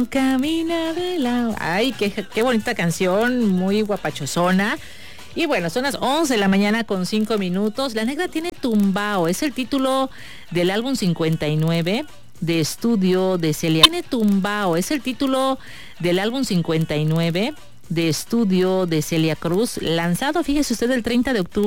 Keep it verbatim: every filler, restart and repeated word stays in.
Camina de la... Ay, qué, qué bonita canción, muy guapachosona. Y bueno, son las once de la mañana con cinco minutos. La Negra tiene Tumbao, es el título del álbum cincuenta y nueve de estudio de Celia. Tiene Tumbao, es el título del álbum cincuenta y nueve de estudio de Celia Cruz, lanzado, fíjese usted, el treinta de octubre.